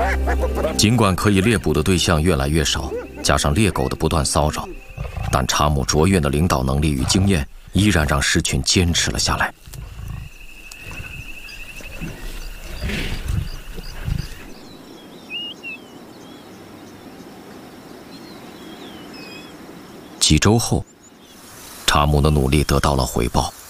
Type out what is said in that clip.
尽管可以猎捕的对象越来越少，加上猎狗的不断骚扰，但查姆卓越的领导能力与经验依然让狮群坚持了下来。几周后，查姆的努力得到了回报。